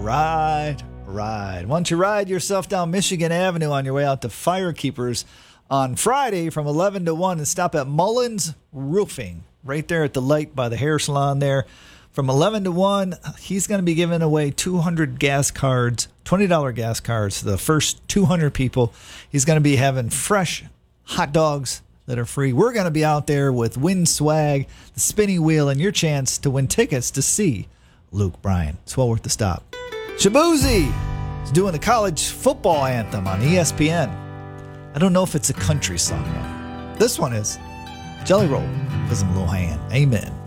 Ride. Why don't you ride yourself down Michigan Avenue on your way out to Firekeepers on Friday from 11 to 1 and stop at Mullins Roofing right there at the light by the hair salon there. From 11 to 1, he's going to be giving away 200 gas cards, $20 gas cards to the first 200 people. He's going to be having fresh hot dogs that are free. We're going to be out there with Win Swag, the spinning wheel, and your chance to win tickets to see Luke Bryan. It's well worth the stop. Shabuzi is doing the college football anthem on ESPN. I don't know if it's a country song, though. This one is Jelly Roll, Lizzie Lohan. Amen.